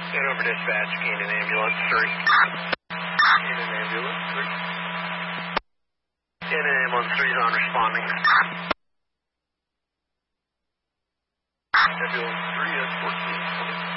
Hanover dispatch, Canaan ambulance 3. Canaan ambulance 3. Canaan ambulance 3 is on responding. Ambulance